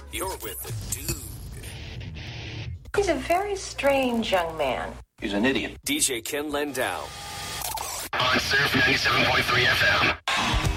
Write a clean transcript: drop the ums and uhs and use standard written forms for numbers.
You're with the dude. He's a very strange young man. He's an idiot. DJ Ken Landau. On Surf 97.3 FM.